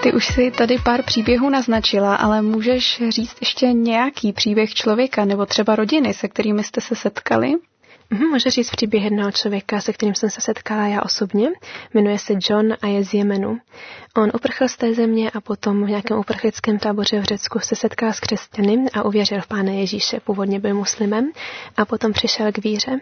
Ty už si tady pár příběhů naznačila, ale můžeš říct ještě nějaký příběh člověka nebo třeba rodiny, se kterými jste se setkali? Můžu říct příběh jednoho člověka, se kterým jsem se setkala já osobně. Jmenuje se John a je z Jemenu. On uprchl z té země a potom v nějakém uprchlickém táboře v Řecku se setkal s křesťany a uvěřil v Pána Ježíše. Původně byl muslimem a potom přišel k víře.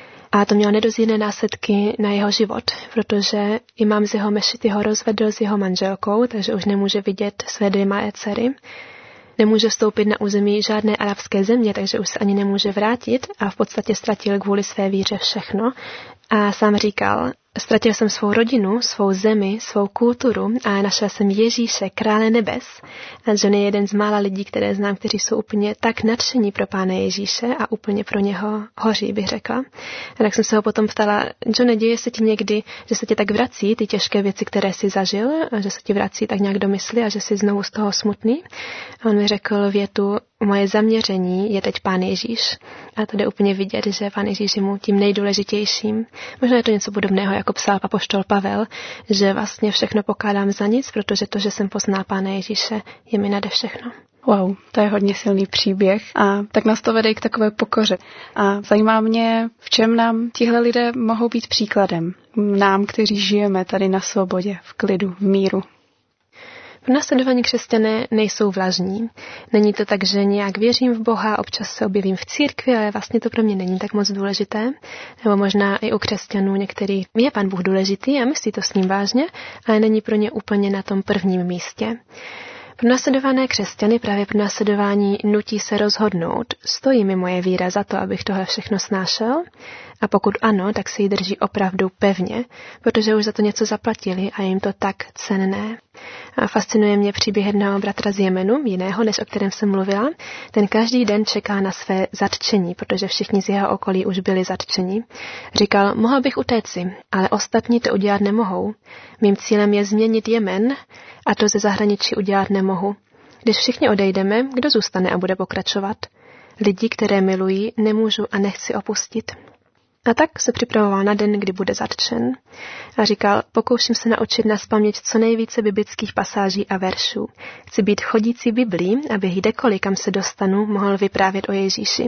A to mělo nedozírné následky na jeho život, protože imám z jeho mešity ho rozvedl s jeho manželkou, takže už nemůže vidět své 2 dcery. Nemůže vstoupit na území žádné arabské země, takže už se ani nemůže vrátit a v podstatě ztratil kvůli své víře všechno. A sám říkal, ztratil jsem svou rodinu, svou zemi, svou kulturu a našel jsem Ježíše, krále nebes. A John je jeden z mála lidí, které znám, kteří jsou úplně tak nadšení pro Pána Ježíše a úplně pro něho hoří, bych řekla. A tak jsem se ho potom ptala, John, děje se ti někdy, že se ti tak vrací ty těžké věci, které jsi zažil, a že se ti vrací tak nějak do mysli a že jsi znovu z toho smutný? A on mi řekl větu, moje zaměření je teď Pán Ježíš. A to jde úplně vidět, že Pán Ježíš je mu tím nejdůležitějším. Možná je to něco podobného, jako psal apoštol Pavel, že vlastně všechno pokládám za nic, protože to, že jsem poznal Pána Ježíše, je mi nade všechno. Wow, to je hodně silný příběh a tak nás to vede i k takové pokoře. A zajímá mě, v čem nám tihle lidé mohou být příkladem. Nám, kteří žijeme tady na svobodě, v klidu, v míru. Pronásledovaní křesťané nejsou vlažní. Není to tak, že nějak věřím v Boha, občas se objevím v církvi, ale vlastně to pro mě není tak moc důležité. Nebo možná i u křesťanů některý je Pán Bůh důležitý a myslí to s ním vážně, ale není pro ně úplně na tom prvním místě. Pronásledované křesťany právě pronásledování nutí se rozhodnout, stojí mi moje víra za to, abych tohle všechno snášel? A pokud ano, tak se jí drží opravdu pevně, protože už za to něco zaplatili a je jim to tak cenné. A fascinuje mě příběh jednoho bratra z Jemenu, jiného, než o kterém jsem mluvila. Ten každý den čeká na své zatčení, protože všichni z jeho okolí už byli zatčeni. Říkal, mohl bych utéci, ale ostatní to udělat nemohou. Mým cílem je změnit Jemen a to ze zahraničí udělat nemohu. Když všichni odejdeme, kdo zůstane a bude pokračovat? Lidi, které miluji, nemůžu a nechci opustit. A tak se připravoval na den, kdy bude zatčen. A říkal, pokouším se naučit nazpaměť co nejvíce biblických pasáží a veršů. Chci být chodící Biblí, abych kdekoliv, kam se dostanu, mohl vyprávět o Ježíši.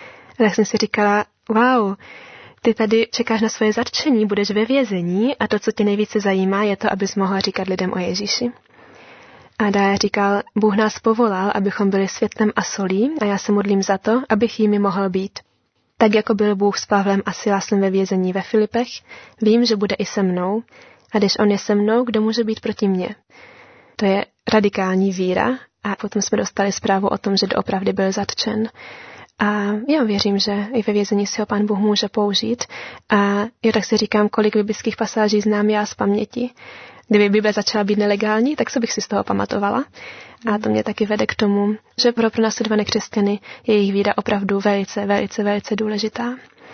A tak jsem si říkala, wow, ty tady čekáš na svoje zatčení, budeš ve vězení a to, co tě nejvíce zajímá, je to, abys mohl říkat lidem o Ježíši. A dále říkal, Bůh nás povolal, abychom byli světlem a solí a já se modlím za to, abych jimi mohl být. Tak jako byl Bůh s Pavlem a Silasem ve vězení ve Filipech, vím, že bude i se mnou. A když on je se mnou, kdo může být proti mně? To je radikální víra a potom jsme dostali zprávu o tom, že doopravdy byl zatčen. A já věřím, že i ve vězení si ho Pán Bůh může použít. A já tak si říkám, kolik biblických pasáží znám já z paměti. Kdyby Bible začala být nelegální, tak co bych si z toho pamatovala. A to mě taky vede k tomu, že pro pronásledované křesťany je jejich víra opravdu velice důležitá.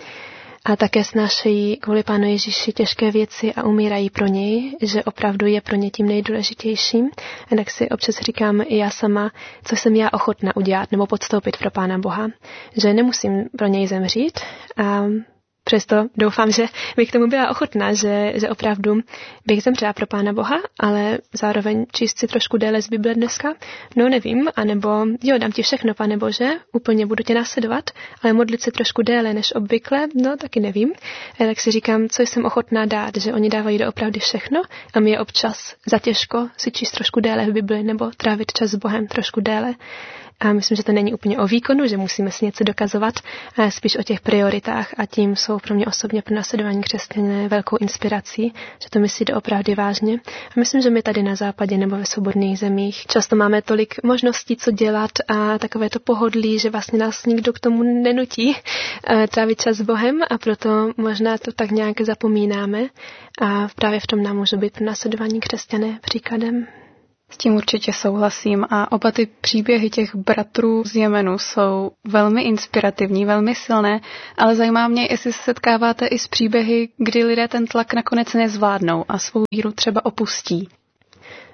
A také snášejí kvůli Pánu Ježíši těžké věci a umírají pro něj, že opravdu je pro ně tím nejdůležitějším. A tak si občas říkám i já sama, co jsem já ochotna udělat nebo podstoupit pro Pána Boha. Že nemusím pro něj zemřít a přesto doufám, že bych k tomu byla ochotná, že opravdu bych zemřela pro Pána Boha, ale zároveň číst si trošku déle z Bible dneska, no nevím, anebo jo, dám ti všechno, Pane Bože, úplně budu tě následovat, ale modlit se trošku déle než obvykle, no taky nevím. A tak si říkám, co jsem ochotná dát, že oni dávají doopravdy všechno a mi je občas zatěžko si číst trošku déle v Bibli nebo trávit čas s Bohem trošku déle. A myslím, že to není úplně o výkonu, že musíme si něco dokazovat, ale spíš o těch prioritách a tím jsou pro mě osobně pronásledování křesťané velkou inspirací, že to myslí doopravdy vážně. A myslím, že my tady na západě nebo ve svobodných zemích často máme tolik možností, co dělat a takové to pohodlí, že vlastně nás nikdo k tomu nenutí trávit čas s Bohem a proto možná to tak nějak zapomínáme a právě v tom nám můžou být pronásledování křesťané příkladem. S tím určitě souhlasím a oba ty příběhy těch bratrů z Jemenu jsou velmi inspirativní, velmi silné, ale zajímá mě, jestli se setkáváte i s příběhy, kdy lidé ten tlak nakonec nezvládnou a svou víru třeba opustí.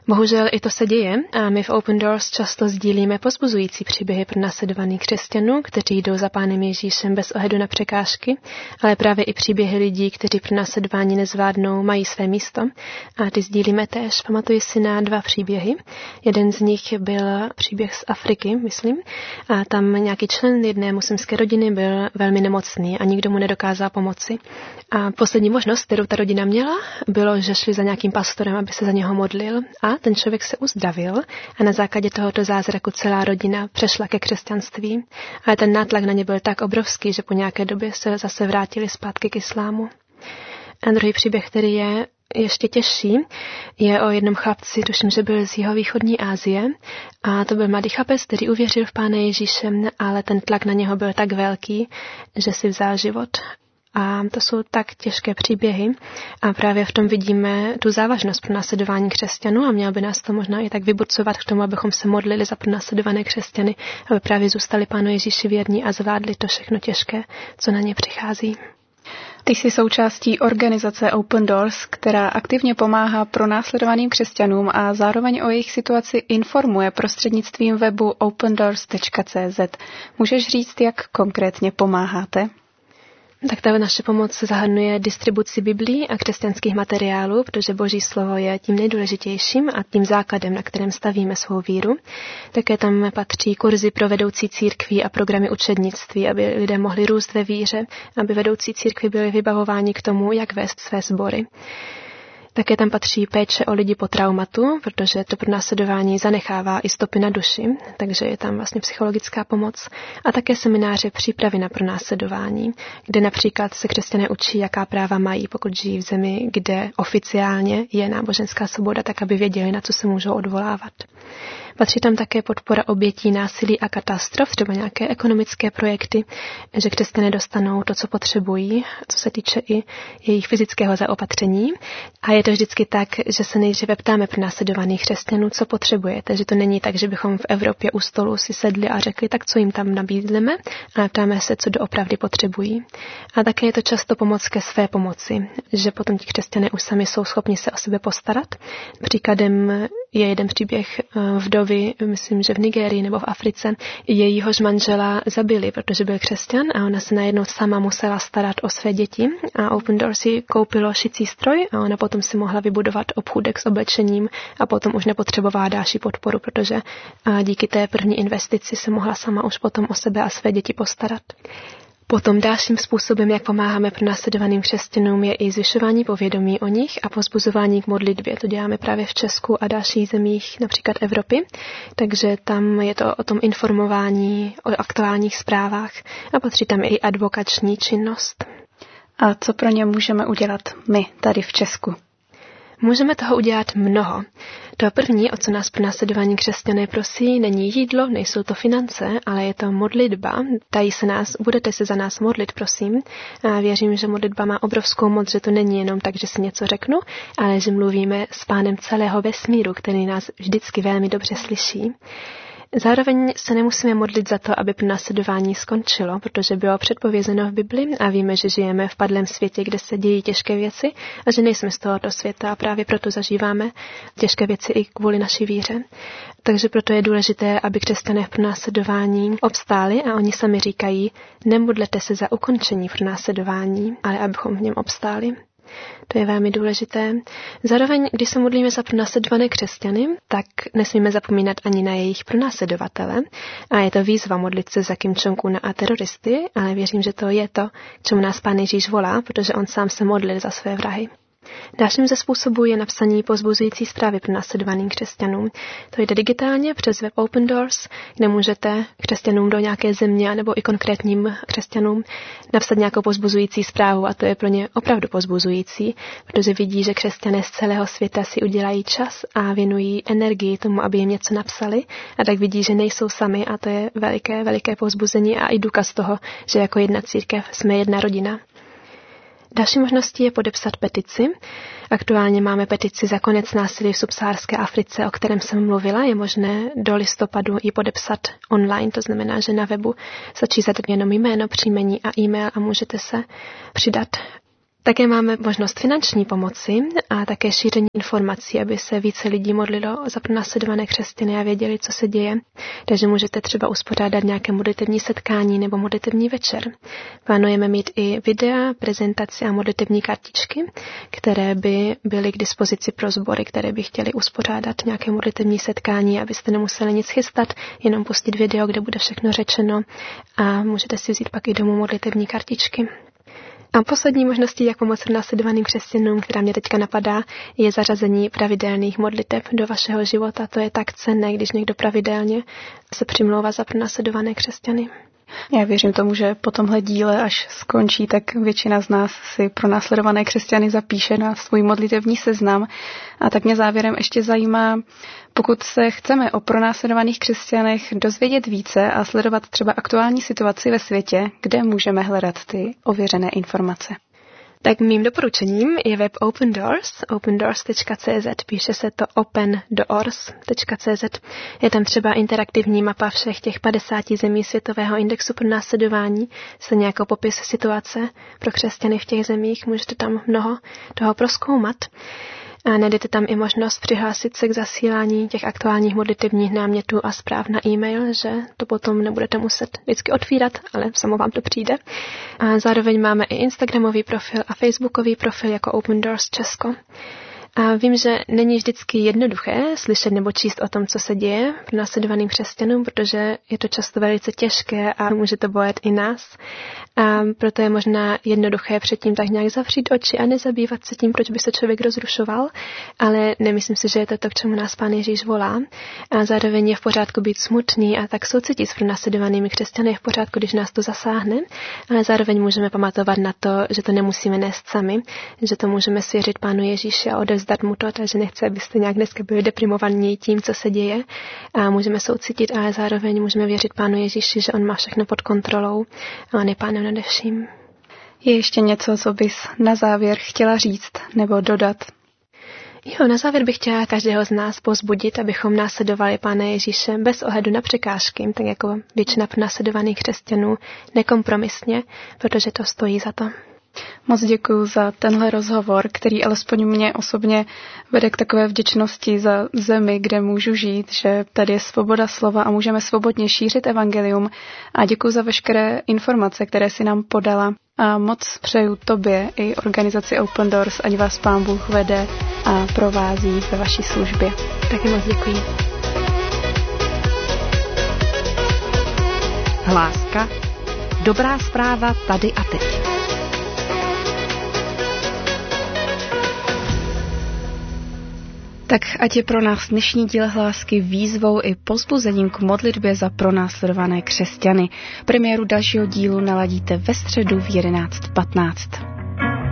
Bohužel i to se děje a my v Open Doors často sdílíme povzbuzující příběhy pronásledovaných křesťanů, kteří jdou za Pánem Ježíšem bez ohledu na překážky, ale právě i příběhy lidí, kteří pronásledování nezvládnou, mají své místo. A ty sdílíme též. Pamatuji si na 2 příběhy. Jeden z nich byl příběh z Afriky, myslím, a tam nějaký člen jedné muslimské rodiny byl velmi nemocný a nikdo mu nedokázal pomoci. A poslední možnost, kterou ta rodina měla, bylo, že šli za nějakým pastorem, aby se za něho modlil. A ten člověk se uzdravil a na základě tohoto zázraku celá rodina přešla ke křesťanství. Ale ten nátlak na ně byl tak obrovský, že po nějaké době se zase vrátili zpátky k islámu. A druhý příběh, který je ještě těžší, je o jednom chlapci, tuším, že byl z jihovýchodní Asie, a to byl mladý chlapec, který uvěřil v Pána Ježíše, ale ten tlak na něho byl tak velký, že si vzal život. A to jsou tak těžké příběhy a právě v tom vidíme tu závažnost pronásledování křesťanů a mělo by nás to možná i tak vyburcovat k tomu, abychom se modlili za pronásledované křesťany, aby právě zůstali Pánu Ježíši věrní a zvládli to všechno těžké, co na ně přichází. Ty jsi součástí organizace Open Doors, která aktivně pomáhá pronásledovaným křesťanům a zároveň o jejich situaci informuje prostřednictvím webu opendoors.cz. Můžeš říct, jak konkrétně pomáháte? Tak ta naše pomoc zahrnuje distribuci Biblí a křesťanských materiálů, protože Boží slovo je tím nejdůležitějším a tím základem, na kterém stavíme svou víru. Také tam patří kurzy pro vedoucí církví a programy učednictví, aby lidé mohli růst ve víře, aby vedoucí církvi byli vybavováni k tomu, jak vést své sbory. Také tam patří péče o lidi po traumatu, protože to pronásledování zanechává i stopy na duši, takže je tam vlastně psychologická pomoc. A také semináře přípravy na pronásledování, kde například se křesťané učí, jaká práva mají, pokud žijí v zemi, kde oficiálně je náboženská svoboda, tak aby věděli, na co se můžou odvolávat. Patří tam také podpora obětí násilí a katastrof, třeba nějaké ekonomické projekty, že křesťané dostanou to, co potřebují, co se týče i jejich fyzického zaopatření. A je to vždycky tak, že se nejdříve ptáme pronásledovaných křesťanů, co potřebujete, že to není tak, že bychom v Evropě u stolu si sedli a řekli, tak co jim tam nabídneme, ale ptáme se, co doopravdy potřebují. A také je to často pomoc ke své pomoci, že potom ti křesťané už sami jsou schopni se o sebe postarat. Příkladem je jeden příběh vdovy, myslím, že v Nigérii nebo v Africe, jejíhož manžela zabili, protože byl křesťan a ona se najednou sama musela starat o své děti a Open Doors si koupilo šicí stroj a ona potom si mohla vybudovat obchůdek s oblečením a potom už nepotřebovala další podporu, protože díky té první investici se mohla sama už potom o sebe a své děti postarat. Potom dalším způsobem, jak pomáháme pronásledovaným křesťanům, je i zvyšování povědomí o nich a povzbuzování k modlitbě. To děláme právě v Česku a dalších zemích, například Evropy. Takže tam je to o tom informování, o aktuálních zprávách a patří tam i advokační činnost. A co pro ně můžeme udělat my tady v Česku? Můžeme toho udělat mnoho. To první, o co nás pronásledovaní křesťané prosí, není jídlo, nejsou to finance, ale je to modlitba. Ptají se nás, budete se za nás modlit, prosím. A věřím, že modlitba má obrovskou moc, že to není jenom tak, že si něco řeknu, ale že mluvíme s Pánem celého vesmíru, který nás vždycky velmi dobře slyší. Zároveň se nemusíme modlit za to, aby pronásledování skončilo, protože bylo předpovězeno v Bibli a víme, že žijeme v padlém světě, kde se dějí těžké věci a že nejsme z tohoto světa a právě proto zažíváme těžké věci i kvůli naší víře. Takže proto je důležité, aby křesťané v pronásledování obstáli a oni sami říkají, nemodlete se za ukončení pronásledování, ale abychom v něm obstáli. To je velmi důležité. Zároveň, když se modlíme za pronásledované křesťany, tak nesmíme zapomínat ani na jejich pronásledovatele. A je to výzva modlit se za Kim Jong-una a teroristy, ale věřím, že to je to, čemu nás Pán Ježíš volá, protože on sám se modlil za své vrahy. Dalším ze způsobů je napsaní povzbuzující zprávy pro následovaným křesťanům. To jde digitálně přes web Open Doors, kde můžete křesťanům do nějaké země nebo i konkrétním křesťanům napsat nějakou povzbuzující zprávu a to je pro ně opravdu povzbuzující, protože vidí, že křesťané z celého světa si udělají čas a věnují energii tomu, aby jim něco napsali a tak vidí, že nejsou sami a to je veliké povzbuzení a i důkaz toho, že jako jedna církev jsme jedna rodina. Další možností je podepsat petici. Aktuálně máme petici za konec násilí v subsaharské Africe, o kterém jsem mluvila. Je možné do listopadu ji podepsat online, to znamená, že na webu stačí zadat jenom jméno, příjmení a e-mail a můžete se přidat. Také máme možnost finanční pomoci a také šíření informací, aby se více lidí modlilo za pronásledované křesťany a věděli, co se děje. Takže můžete třeba uspořádat nějaké modlitevní setkání nebo modlitevní večer. Plánujeme mít i videa, prezentaci a modlitevní kartičky, které by byly k dispozici pro sbory, které by chtěli uspořádat nějaké modlitevní setkání, abyste nemuseli nic chystat, jenom pustit video, kde bude všechno řečeno a můžete si vzít pak i domů modlitevní kartičky. A poslední možností, jak pomoct pronásledovaným křesťanům, která mě teďka napadá, je zařazení pravidelných modliteb do vašeho života. To je tak cenné, když někdo pravidelně se přimlouvá za pronásledované křesťany. Já věřím tomu, že po tomhle díle, až skončí, tak většina z nás si pronásledované křesťany zapíše na svůj modlitevní seznam. A tak mě závěrem ještě zajímá, pokud se chceme o pronásledovaných křesťanech dozvědět více a sledovat třeba aktuální situaci ve světě, kde můžeme hledat ty ověřené informace. Tak mým doporučením je web Open Doors, opendoors.cz, píše se to opendoors.cz. Je tam třeba interaktivní mapa všech těch 50 zemí Světového indexu pronásledování, stejně jako popis situace pro křesťany v těch zemích, můžete tam mnoho toho prozkoumat. A najdete tam i možnost přihlásit se k zasílání těch aktuálních modlitevních námětů a zpráv na e-mail, že to potom nebudete muset vždycky otvírat, ale samo vám to přijde. A zároveň máme i Instagramový profil a Facebookový profil jako Open Doors Česko. A vím, že není vždycky jednoduché slyšet nebo číst o tom, co se děje pronásledovaným křesťanům, protože je to často velice těžké a může to bolet i nás. A proto je možná jednoduché předtím tak nějak zavřít oči a nezabývat se tím, proč by se člověk rozrušoval, ale nemyslím si, že je to to, k čemu nás Pán Ježíš volá. A zároveň je v pořádku být smutný a tak soucitit s pronásledovanými křesťany, je v pořádku, když nás to zasáhne, ale zároveň můžeme pamatovat na to, že to nemusíme nést sami, že to můžeme svěřit Pánu Ježíši a odevzdat mu to, takže nechce, abyste nějak dneska byli deprimovaní tím, co se děje. A můžeme soucitit, ale zároveň můžeme věřit Pánu Ježíši, že on má všechno pod kontrolou a on je Pánem nade vším. Je ještě něco, co bys na závěr chtěla říct nebo dodat? Jo, na závěr bych chtěla každého z nás povzbudit, abychom následovali Pána Ježíše bez ohledu na překážky, tak jako většina pronásledovaných křesťanů, nekompromisně, protože to stojí za to. Moc děkuji za tenhle rozhovor, který alespoň mě osobně vede k takové vděčnosti za zemi, kde můžu žít, že tady je svoboda slova a můžeme svobodně šířit evangelium. A děkuji za veškeré informace, které si nám podala. A moc přeju tobě i organizaci Open Doors, ať vás Pán Bůh vede a provází ve vaší službě. Taky moc děkuji. Hláska. Dobrá zpráva tady a teď. Tak ať je pro nás dnešní díl Hlásky výzvou i povzbuzením k modlitbě za pronásledované křesťany. Premiéru dalšího dílu naladíte ve středu v 11:15.